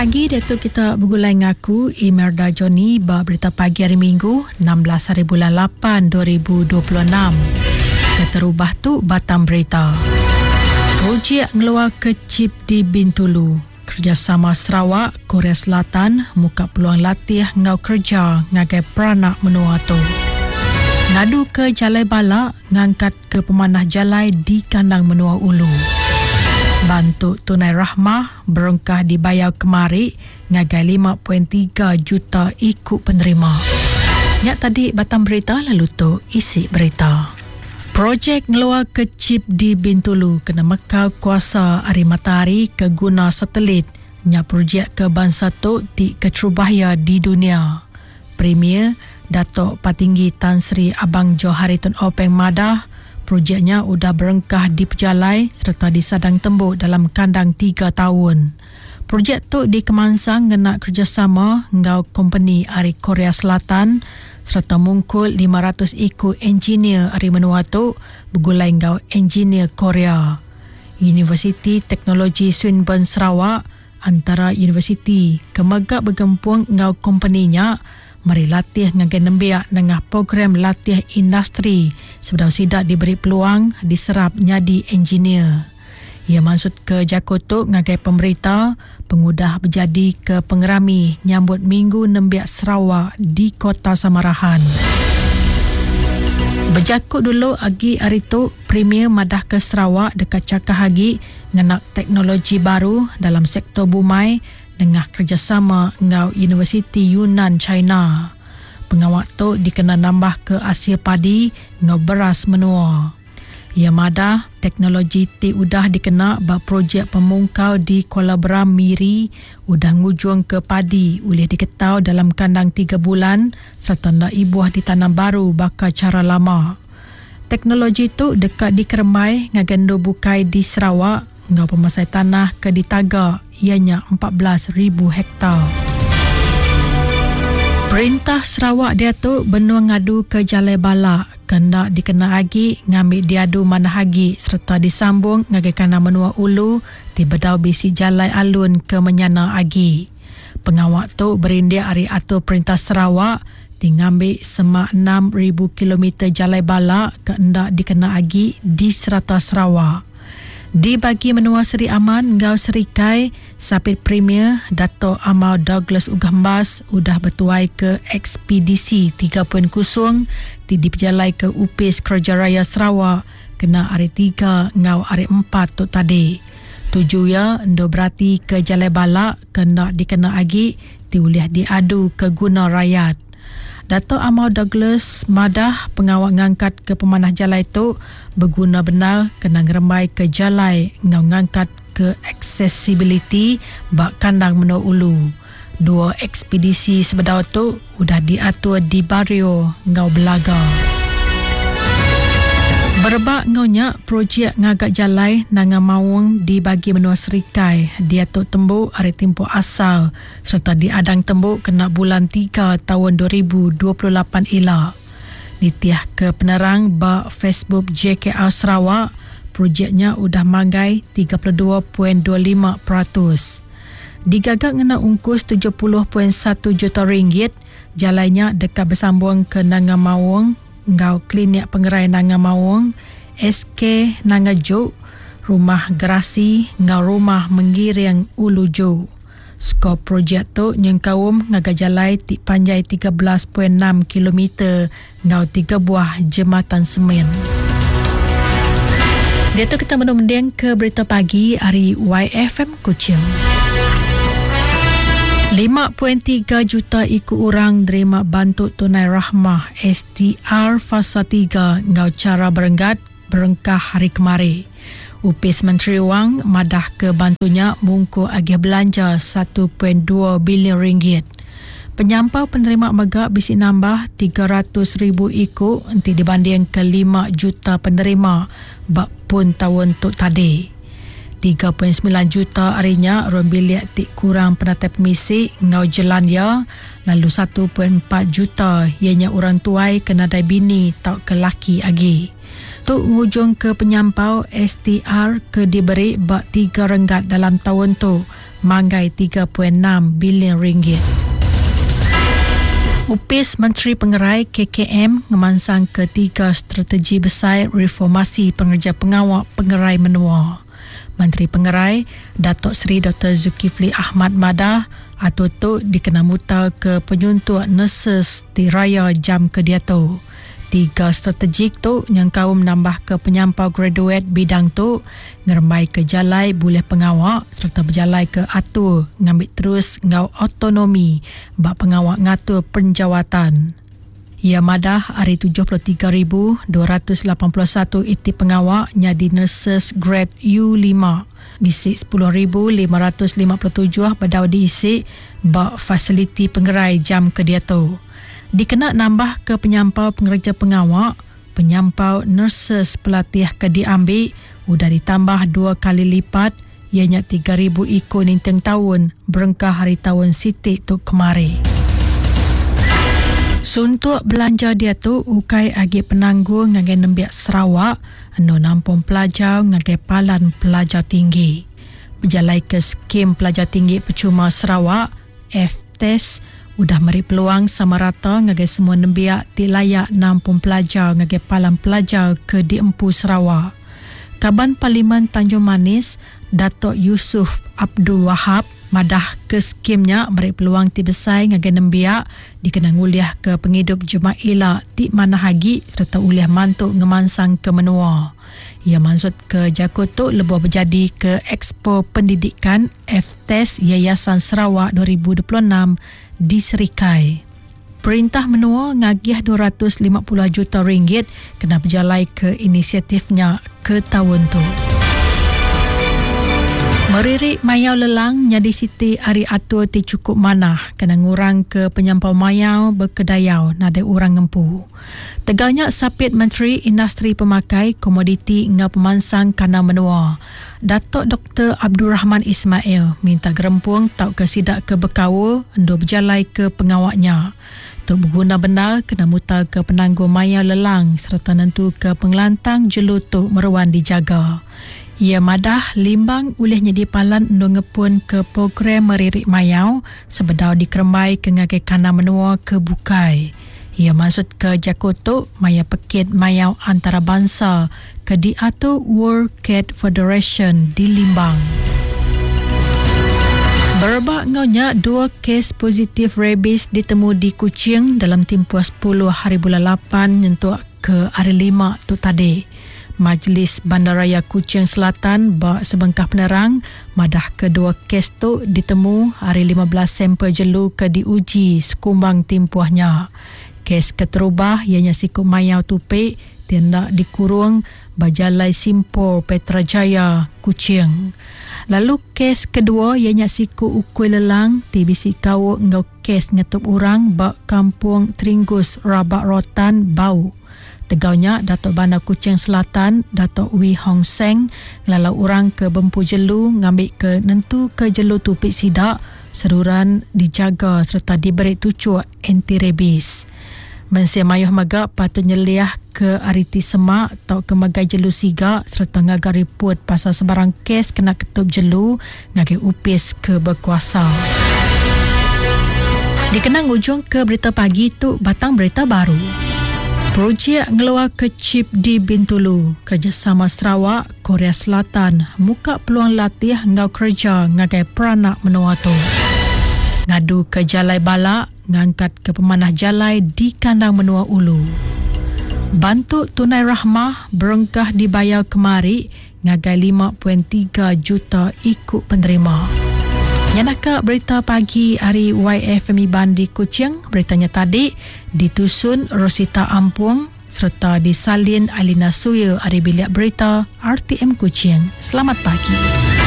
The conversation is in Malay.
pagi, Datuk kita bergulai ngaku Imelda Joni berita pagi hari Minggu 16 hari bulan 8 2026. Keterubah tu batam berita. Projek ngeluar ke chip di Bintulu. Kerjasama Sarawak, Korea Selatan muka peluang latih ngau kerja ngagai peranak menua tu. Ngadu ke Jalai Balak ngangkat ke pemanah jalai di kandang menua Ulu. Bantu tunai rahmah berengkah dibayar kemari ngagai 5.3 juta ikut penerima. Nyak tadi batam berita lalu tu isi berita. Projek ngeluar ke chip di Bintulu kena mekau kuasa hari matahari ke guna satelit. Nyak projek ke bangsa tu di kecerubahaya di dunia. Premier Datuk Patinggi Tan Sri Abang Johari Tun Openg Madah, projeknya sudah berengkah di Pejalai serta disadang tembuk dalam kandang 3 tahun. Projek tu dikemansang ngena kerjasama ngau company dari Korea Selatan serta mungkul 500 ikut engineer dari menua tu bergulai ngau engineer Korea. Universiti Teknologi Swinburne Sarawak antara universiti kemegak bergempung ngau company-nya mari latih ngagai nembiak dengan program latih industri sebelum sidak diberi peluang diserap nyadi engineer. Ia maksud ke Jakotok ngagai pemerintah pengudah berjadi ke pengerami nyambut Minggu Nembiak Sarawak di Kota Samarahan. Berjakut dulu agi hari tu Premier Madah ke Sarawak dekat Cakah Hagi ngenak teknologi baru dalam sektor bumai dengan kerjasama ngau Universiti Yunnan China. Pengawak tu dikena nambah ke Asia Padi ngau beras menua. Ia madah teknologi ti udah dikena bak projek pemungkau di Kuala Beram Miri udah ngujung ke padi boleh diketau dalam kandang 3 bulan serta nak ibuah ditanam baru bakal cara lama. Teknologi tu dekat di Keremai ngagendo bukai di Sarawak ngau pemasai tanah ke di Tagak ianya 14,000 hektar. Perintah Sarawak dia tu benua ngadu ke Jalai Balak kena dikena agi ngambil diadu mana hagi serta disambung ngagai kana menua Ulu tibadau bisi jalai alun ke menyana agi. Pengawak tu berindia hari atur perintah Sarawak dingambil semak 6,000 km Jalai Balak ke hendak dikena agi di serata Sarawak. Dibagi menua Seri Aman ngau Serikai Sapit Premier Dato' Amal Douglas Ugambas udah bertuai ke ekspedisi 3.0 di Pejalai ke Upis Kerja Raya Sarawak kena hari 3 ngau hari 4 tu tadi. Tuju ya endo berarti ke Jalai Balak kena dikena agi diuliah diadu ke guna rakyat. Dato' Amal Douglas Madah pengawak ngangkat ke pemanah jalai tu berguna benar kena ngeremai ke jalai ngau ngangkat ke accessibility bak kandang menua Ulu. 2 ekspedisi sebedau tu udah diatur di Bario ngau Belaga. Berbak ngaunya projek ngagak jalai nanga mawung dibagi menua Serikai diatur tembuk hari tempoh asal serta diadang tembuk kena bulan 3 tahun 2028 elak. Ditiah ke penerang bak Facebook JKR Sarawak projeknya udah manggai 32.25%. Digagak ngena ungkus 70.1 juta ringgit jalainya dekat bersambung ke nanga mawung ngau klinik pengerai Nanga Mawung, SK Nanga Jo, rumah gerasi ngau rumah menggiring Ulu Jo. Skop projek tu nyengkawum ngagajalai panjai 13.6 km ngau 3 buah jembatan semen. Dia tu kita menundang ke berita pagi hari YFM Kuching. 5.3 juta ikut orang terima bantu tunai rahmah STR fasa 3 ngau cara berengkah hari kemari. Upis Menteri Wang madah ke bantunya mungku agih belanja 1.2 bilion ringgit. Penyampau penerima megak bisi nambah 300,000 ikut nanti dibanding ke 5 juta penerima bak pun tahun tu tadi. 3.9 juta harinya orang bilik tik kurang penatap misi ngau jelan ya, lalu 1.4 juta ianya orang tuai kena dai bini tau ke laki agi. Tu ngujung ke penyampau STR ke diberi bak 3 renggat dalam tahun tu manggai 3.6 bilion ringgit. UPIS Menteri Pengerai KKM ngemansang ketiga strategi besar reformasi pengerja pengawal pengerai menua. Menteri Pengerai Datuk Seri Dr. Zulkifli Ahmad Madah atau tu dikenamuta ke penyuntuk nurses di Raya Jam Kediato. Tiga strategik tu yang kaum menambah ke penyampau graduate bidang tu ngermai ke jalai boleh pengawak serta berjalai ke atur ngambil terus ngau autonomi bak pengawak ngatur penjawatan. Ia madah hari 73,281 iti pengawak nyadi nurses grade U5. Bisik 10,557 berdau diisi bak fasiliti pengerai Jam Kediato. Dikena nambah ke penyampau pengerja pengawak, penyampau nurses pelatih ke diambil, sudah ditambah 2 kali lipat, ianya 3,000 ikut ninteng tahun, berengkah hari tahun sitik tu kemari. Suntuk belanja dia tu, ukai agi penanggung ngagai nembiak Sarawak, anu nampung pelajar ngagai palan pelajar tinggi. Berjalai ke skim pelajar tinggi percuma Sarawak, FTES, udah meri peluang sama rata ngagai semua nembiak ti layak nampung pelajar ngagai palang pelajar ke di Empu Sarawak. Kaban Parlimen Tanjung Manis, Datuk Yusuf Abdul Wahab madah ke skimnya meri peluang ti besar ngagai nembiak dikenang uliah ke penghidup Jumaila ti Manahagi serta uliah mantuk ngemansang ke menua. Ia maksud ke Jakoto lebuh berjadi ke Expo Pendidikan FTES Yayasan Sarawak 2026 di Serikai. Perintah menua ngagih 250 juta ringgit kena berjalai ke inisiatifnya ke tahun tu. Meririk mayau lelang nyadi siti ari atur ti cukup manah kena ngurang ke penyampau mayau berkedayau nada urang ngempu. Teganya sapit Menteri Industri Pemakai Komoditi ngau pemansang kana menua. Datuk Dr. Abdul Rahman Ismail minta gerempung tau ke sidak ke berkawa endo berjalai ke pengawaknya. Tok berguna benar kena mutar ke penanggung mayau lelang serta nentu ke pengelantang jelutuk meruan dijaga. Ia madah limbang oleh nyedi palan endo ngepun ke program meririk mayau sebedau dikeremai ke ngagai kana menua ke bukai. Ia maksud ke Jakoto maya pekit mayau antarabangsa ke diatur World Cat Federation di Limbang. Berbak ngaunya 2 kes positif rabies ditemu di Kuching dalam tempoh 10 hari bulan 8 nyentuh ke hari 5 tu tadi. Majlis Bandaraya Kuching Selatan bak sebengkah penerang madah kedua kes tu ditemu hari 15 sampel jelu ke diuji sekumbang tempohnya. Kes keterubah ianya siku mayau tupik tindak dikurung Bajalai Simpor Petrajaya Kuching. Lalu kes kedua ianya siku ukui lelang tibisi kau ngau kes ngetup orang bak kampung Tringgus Rabak Rotan Bau. Tegaunya Datuk Bandar Kuching Selatan Datuk Wee Hong Seng ngelalau orang ke Bempu Jelu ngambil ke nentu ke Jelu tupik sidak seruran dijaga serta diberi tucuk anti-rabies. Mensia mayuh magak patutnya liah ke ariti semak atau ke magai Jelu Siga serta ngagar report pasal sebarang kes kena ketup Jelu ngagai UPIS ke berkuasa. Dikenang ujung ke berita pagi tu batang berita baru. Projek ngeluar ke chip di Bintulu, kerjasama Sarawak, Korea Selatan, muka peluang latih ngau kerja ngagai peranak menua tu. Ngadu ke Jalai Balak, ngangkat ke pemanah Jalai di kandang menua Ulu. Bantuk tunai rahmah berengkah dibayar kemari, ngagai 5.3 juta ikut penerima. Yanaka berita pagi hari YFMI Bandi Kuching, beritanya tadi ditusun Rosita Ampung serta disalin Alina Suya dari bilik berita RTM Kuching. Selamat pagi.